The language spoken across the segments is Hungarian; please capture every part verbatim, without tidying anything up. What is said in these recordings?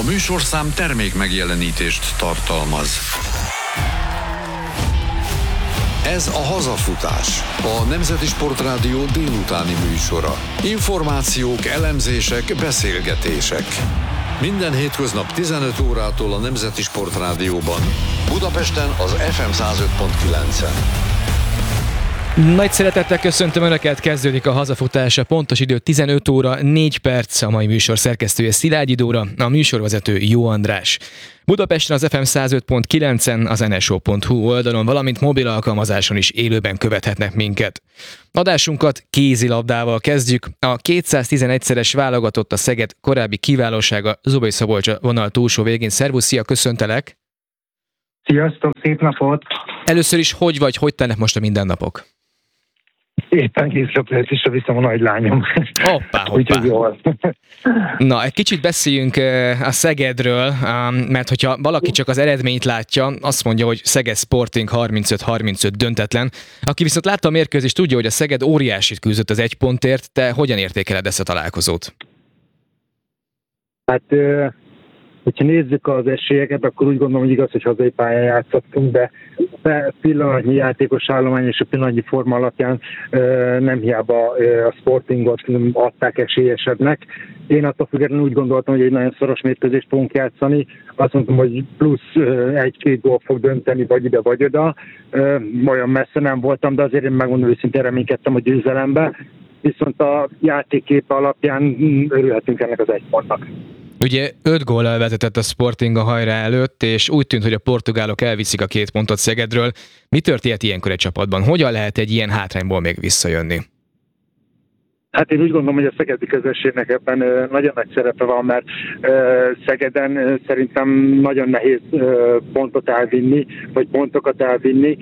A műsorszám termék megjelenítést tartalmaz. Ez a Hazafutás, a Nemzeti Sportrádió délutáni műsora. Információk, elemzések, beszélgetések. Minden hétköznap tizenöt órától a Nemzeti Sportrádióban. Budapesten az ef em száz öt pont kilencen. Nagy szeretettel köszöntöm Önöket, kezdődik a Hazafutás, a pontos idő tizenöt óra négy perc, a mai műsor szerkesztője Szilágyi Dóra, a műsorvezető Jó András. Budapesten az ef em száz öt pont kilencen, az en es o pont hu oldalon, valamint mobil alkalmazáson is élőben követhetnek minket. Adásunkat kézilabdával kezdjük. A kétszáztizenegyszeres válogatott a Szeged korábbi kiválósága Zubai Szabolcs a vonal túlsó végén. Szervusz, szia, köszöntelek! Sziasztok, szép napot! Először is hogy vagy, hogy tennek most a mindennapok? Éppen kézilabdázásra viszem a nagylányom. Hoppá, hoppá. Na, egy kicsit beszéljünk a Szegedről, mert hogyha valaki csak az eredményt látja, azt mondja, hogy Szeged Sporting harmincöt harmincöt döntetlen. Aki viszont látta a mérkőzést, tudja, hogy a Szeged óriásit küzdött az egy pontért. Te hogyan értékeled ezt a találkozót? Hát, hogyha nézzük az esélyeket, akkor úgy gondolom, hogy igaz, hogy hazai pályán játszottunk, de a pillanatnyi játékos állomány és a pillanatnyi forma alapján nem hiába a Sportingot adták esélyesebbnek. Én attól függetlenül úgy gondoltam, hogy egy nagyon szoros mérkőzést fogunk játszani. Azt mondtam, hogy plusz egy-két gól fog dönteni, vagy ide, vagy oda. Olyan messze nem voltam, de azért én megmondom őszintén reménykedtem a győzelembe. Viszont a játékkép alapján örülhetünk ennek az egy pontnak. Ugye öt góllal vezetett a Sporting a hajrá előtt, és úgy tűnt, hogy a portugálok elviszik a két pontot Szegedről. Mi történt ilyenkor egy csapatban? Hogyan lehet egy ilyen hátrányból még visszajönni? Hát én úgy gondolom, hogy a szegedi közösségnek ebben nagyon nagy szerepe van, mert Szegeden szerintem nagyon nehéz pontot elvinni, vagy pontokat elvinni.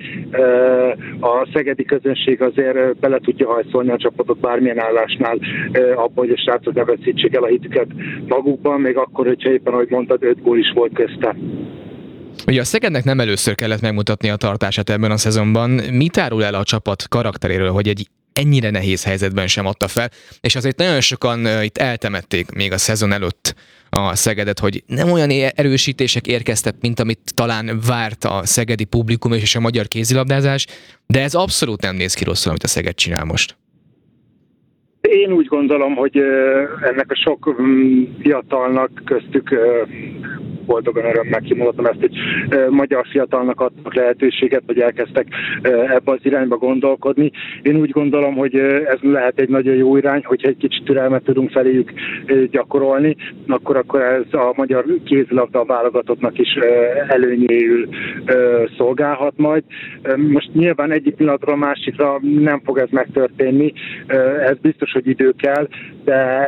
A szegedi közönség azért bele tudja hajszolni a csapatot bármilyen állásnál abban, hogy a srácok ne veszítsék el a hitüket magukban, még akkor, hogyha éppen, ahogy mondtad, öt gól is volt közte. Ugye a Szegednek nem először kellett megmutatni a tartását ebben a szezonban. Mit árul el a csapat karakteréről, hogy egy ennyire nehéz helyzetben sem adta fel, és azért nagyon sokan uh, itt eltemették még a szezon előtt a Szegedet, hogy nem olyan erősítések érkeztek, mint amit talán várt a szegedi publikum és a magyar kézilabdázás, de ez abszolút nem néz ki rosszul, amit a Szeged csinál most. Én úgy gondolom, hogy ennek a sok fiatalnak köztük boldogan örömmel kimondhatom ezt, hogy magyar fiatalnak adtak lehetőséget, hogy elkezdtek ebbe az irányba gondolkodni. Én úgy gondolom, hogy ez lehet egy nagyon jó irány, hogyha egy kicsit türelmet tudunk feléjük gyakorolni, akkor, akkor ez a magyar kézilabda válogatottnak is előnyéül szolgálhat majd. Most nyilván egyik pillanatról a másikra nem fog ez megtörténni, ez biztos, hogy idő kell, de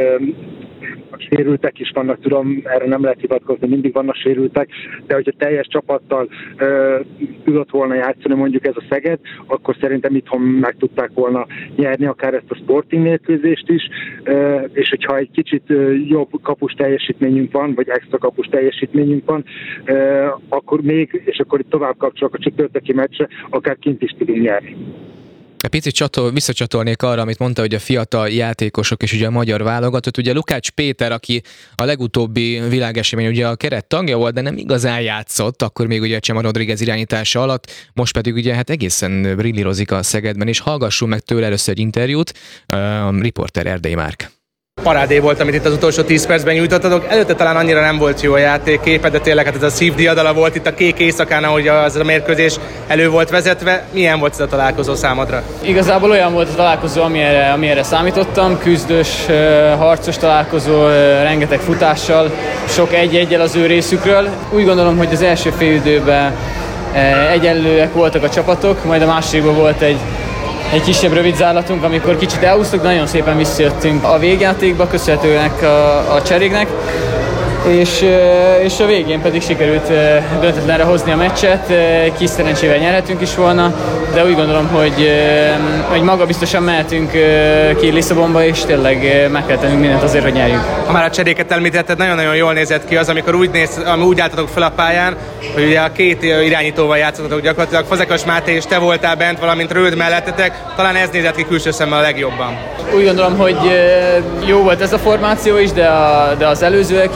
a sérültek is vannak, tudom, erre nem lehet hivatkozni, mindig vannak sérültek, de hogyha teljes csapattal ö, tudott volna játszani mondjuk ez a Szeged, akkor szerintem itthon meg tudták volna nyerni akár ezt a Sporting mérkőzést is, ö, és hogyha egy kicsit ö, jobb kapus teljesítményünk van, vagy extra kapus teljesítményünk van, ö, akkor még, és akkor itt tovább kapcsolok a csütörtöki meccsre, akár kint is tudunk nyerni. Egy picit csatol, visszacsatolnék arra, amit mondta, hogy a fiatal játékosok és ugye a magyar válogatott. Ugye Lukács Péter, aki a legutóbbi világesemény ugye a keret tagja volt, de nem igazán játszott, akkor még ugye Csema Rodríguez irányítása alatt, most pedig ugye hát egészen brillírozik a Szegedben, és hallgassunk meg tőle először egy interjút, a riporter Erdei Márk. Parádé volt, amit itt az utolsó tíz percben nyújtottatok. Előtte talán annyira nem volt jó a játékképe, de tényleg hát ez a szívdiadala volt itt a kék éjszakán, ahogy az a mérkőzés elő volt vezetve. Milyen volt ez a találkozó számodra? Igazából olyan volt a találkozó, amire, amire számítottam. Küzdős, harcos találkozó, rengeteg futással, sok egy-egyel az ő részükről. Úgy gondolom, hogy az első félidőben egyenlőek voltak a csapatok, majd a másodikban volt egy Egy kisebb rövid zárlatunk, amikor kicsit elhúztuk, nagyon szépen visszajöttünk a végjátékba, köszönhetőnek a, a cseréknek, és, és a végén pedig sikerült döntetlenre hozni a meccset, kis szerencsével nyerhetünk is volna, de úgy gondolom, hogy, hogy magabiztosan mehetünk ki Lisszabonba, és tényleg meg kell tennünk mindent azért, hogy nyerjünk. Ha már a cseréket említetted, nagyon-nagyon jól nézett ki az, amikor úgy, néz, úgy álltatok fel a pályán, hogy ugye a két irányítóval játszottatok gyakorlatilag, Fazekas Máté és te voltál bent, valamint Röld mellettetek, talán ez nézett ki külső szemmel a legjobban. Úgy gondolom, hogy jó volt ez a formáció is, de, a, de az előzőek is.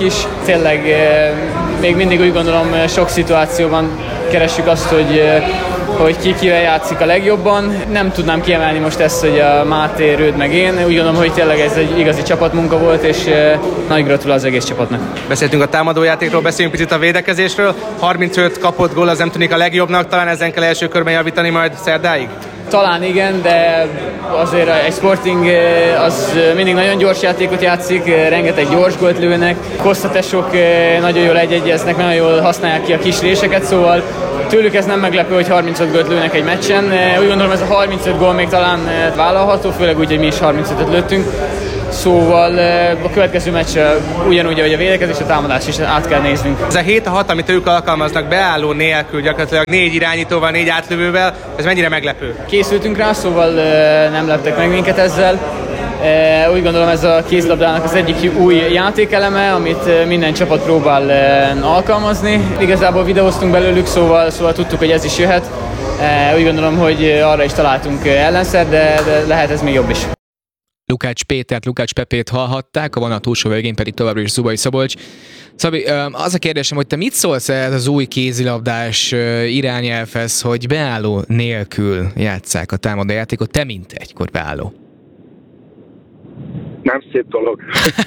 Tényleg még mindig úgy gondolom, sok szituációban keressük azt, hogy hogy ki kivel játszik a legjobban. Nem tudnám kiemelni most ezt, hogy a Máté, Rőd meg én. Úgy gondolom, hogy tényleg ez egy igazi csapatmunka volt, és nagy gratulál az egész csapatnak. Beszéltünk a támadójátékról, beszéljünk picit a védekezésről. harmincöt kapott gól, az nem tűnik a legjobbnak, talán ezen kell első körben javítani majd szerdáig? Talán igen, de azért egy Sporting az mindig nagyon gyors játékot játszik, rengeteg gyors gólt lőnek. Kosztatesok nagyon jól egyegyeznek, nagyon jól használják ki a kis réseket, szóval tőlük ez nem meglepő, hogy harmincöt gólt lőnek egy meccsen. Úgy gondolom, ez a harmincöt gól még talán vállalható, főleg úgy, hogy mi is harmincötöt lőttünk. Szóval a következő meccs ugyanúgy, ahogy a védekezés, a támadás is át kell néznünk. Ez a hét hat, amit ők alkalmaznak beálló nélkül, gyakorlatilag négy irányítóval, négy átlövővel, ez mennyire meglepő? Készültünk rá, szóval nem leptek meg minket ezzel. Úgy gondolom, ez a kézilabdának az egyik új játékeleme, amit minden csapat próbál alkalmazni. Igazából videóztunk belőlük, szóval, szóval tudtuk, hogy ez is jöhet. Úgy gondolom, hogy arra is találtunk ellenszer, de, de lehet ez még jobb is. Lukács Pétert, Lukács Pepét hallhatták, a vonal túlsó végén pedig továbbra is Zubai Szabolcs. Szabi, az a kérdésem, hogy te mit szólsz ez az új kézilabdás irányelvhez, hogy beálló nélkül játsszák a támadójátékot, te mint egykor beálló? Nem szép dolog.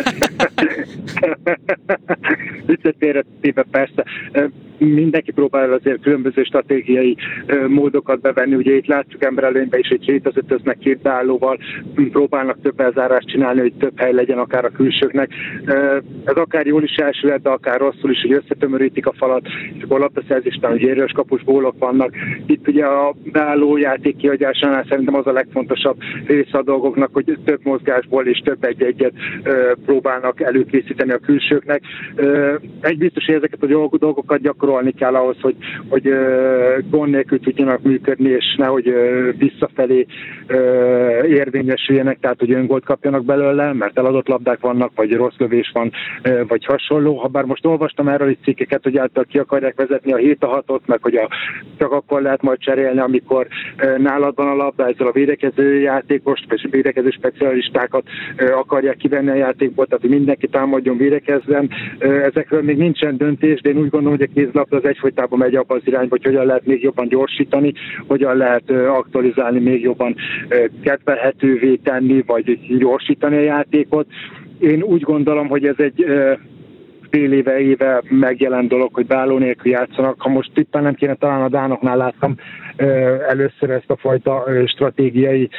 Viccet félretéve persze. Mindenki próbál azért különböző stratégiai módokat bevenni. Ugye itt látjuk emberelőnyben is, hogy hét az ötöznek két beállóval, próbálnak több elzárást csinálni, hogy több hely legyen akár a külsőknek. Ez akár jól is elsülhet, de akár rosszul is, hogy összetömörítik a falat, és akkor labdaszerzésben, hogy érős kapus gólok vannak. Itt ugye a beálló játék kihagyásánál szerintem az a legfontosabb része a dolgoknak, hogy több mozgásból és több egy-egyet próbálnak előkészíteni a külsőknek. Egy biztos, hogy ezeket a dolgokat gyakorolni kell ahhoz, hogy, hogy gond nélkül tudjanak működni, és nehogy visszafelé érvényesüljenek, tehát hogy öngolt kapjanak belőle, mert eladott labdák vannak, vagy rossz lövés van, vagy hasonló. Habár most olvastam erről is cikkeket, hogy által ki akarják vezetni a hét a hatot, meg hogy a, csak akkor lehet majd cserélni, amikor nálad van a labda, ezzel a védekező játékost, vagy védekező specialistákat akarják kivenni a játékból, tehát hogy mindenki támadjon, védekezzen. Ezekről még nincsen döntés, de én úgy gondolom, hogy a kézilabda az egyfolytában megy abba az irányba, hogy hogyan lehet még jobban gyorsítani, hogyan lehet aktualizálni, még jobban kedvelhetővé tenni, vagy gyorsítani a játékot. Én úgy gondolom, hogy ez egy fél éve, éve megjelent dolog, hogy beálló nélkül játszanak. Ha most tippen nem kéne, talán a dánoknál láttam először ezt a fajta stratégiai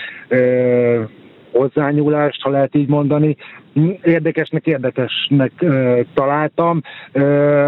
hozzányúlást, ha lehet így mondani. Érdekesnek, érdekesnek uh, találtam. Uh,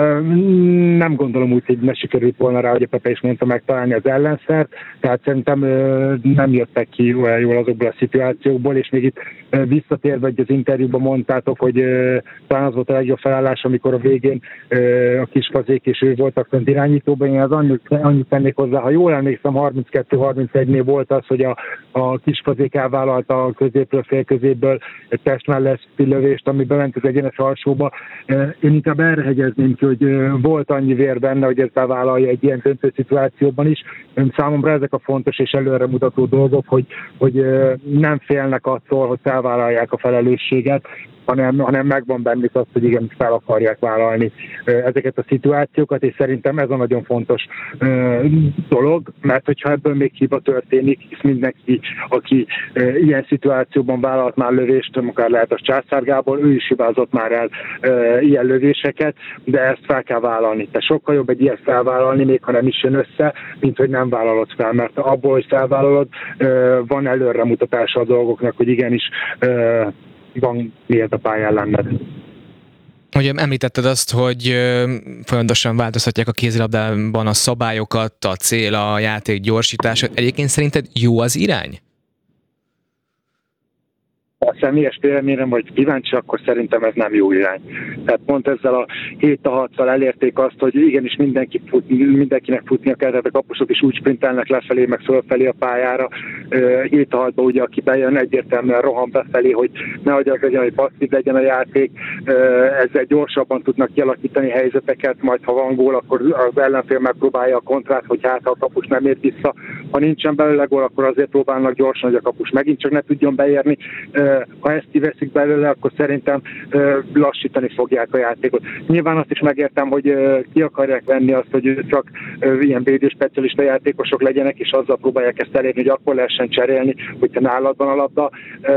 nem gondolom úgy, hogy ne sikerült volna rá, hogy a Pepe is mondta, megtalálni az ellenszert, tehát szerintem uh, nem jöttek ki olyan jól azokból a szituációkból, és még itt uh, visszatérve, hogy az interjúban mondtátok, hogy uh, talán az volt a legjobb felállás, amikor a végén uh, a Kispazék és ő voltak fönt irányítóban. Én az annyit, annyit tennék hozzá, ha jól emlékszem, harminckettő harmincegynél volt az, hogy a, a Kispazék elvállalta a középről, félközépből testmellett lövést, ami bement az egyenes alsóba. Én inkább erre hegyezném ki, hogy volt annyi vér benne, hogy ezt bevállalja egy ilyen döntő szituációban is. Számomra ezek a fontos és előremutató dolgok, hogy, hogy nem félnek attól, hogy felvállalják a felelősséget, hanem, hanem megvan bennük az, hogy igen, fel akarják vállalni ezeket a szituációkat, és szerintem ez a nagyon fontos dolog, mert hogyha ebből még hiba történik, hisz mindenki, aki ilyen szituációban vállalt már lövést, akár lehet az Császár Gábor, ő is hibázott már el ilyen lövéseket, de ezt fel kell vállalni. Tehát sokkal jobb egy ilyet felvállalni, még ha nem is jön össze, mint hogy nem vállalod fel, mert abból, hogy felvállalod, van előremutatása a dolgoknak, hogy igenis van miért a pályán lenned. Ugye említetted azt, hogy folyamatosan változtatják a kézilabdában a szabályokat, a cél, a játék gyorsítása. Egyébként szerinted jó az irány? A személyes véleményem, vagy kíváncsi, akkor szerintem ez nem jó irány. Tehát pont ezzel a hét a hattal elérték azt, hogy igenis mindenki fut, mindenkinek futnia kell, tehát a kapusok is úgy sprintelnek lefelé, meg fölfelé a pályára. hét a hatban ugye, aki bejön, egyértelműen rohan befelé, hogy nehogy az legyen, hogy passzív legyen a játék. Ezzel gyorsabban tudnak kialakítani helyzeteket, majd ha van gól, akkor az ellenfél megpróbálja a kontrát, hogy hát ha a kapus nem ér vissza, ha nincsen belőle gól, akkor azért próbálnak gyorsan, hogy a kapus megint csak ne tudjon beérni. Ha ezt kiveszik belőle, akkor szerintem lassítani fogják a játékot. Nyilván azt is megértem, hogy ki akarják venni azt, hogy csak ilyen bé dé specialista játékosok legyenek, és azzal próbálják ezt elérni, hogy akkor lehessen cserélni, hogyha nálad van a labda.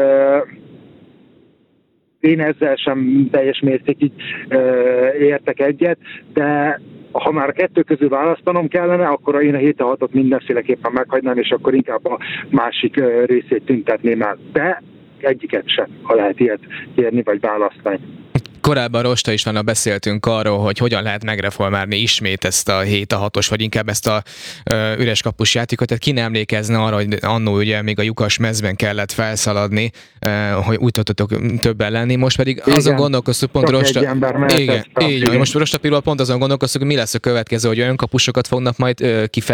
Én ezzel sem teljes mértékig értek egyet, de ha már a kettő közül választanom kellene, akkor én a hét hatot mindenféleképpen meghagynám, és akkor inkább a másik részét tüntetném el. De egyiket sem, ha lehet ilyet kérni vagy választani. Korábban Rosta Istvánnal beszéltünk arról, hogy hogyan lehet megreformálni ismét ezt a hét a hatos, vagy inkább ezt a ö, üres kapus játékot. Tehát ki nem emlékezne arra, hogy annó ugye még a lyukas mezben kellett felszaladni, ö, hogy úgy tudtok többen lenni. Most pedig igen, azon gondolkoztuk pont Rosta... Igen, így, most Rosta Pirról pont azon gondolkoztuk, hogy mi lesz a következő, hogy olyan kapusokat fognak majd ö, kifejezni,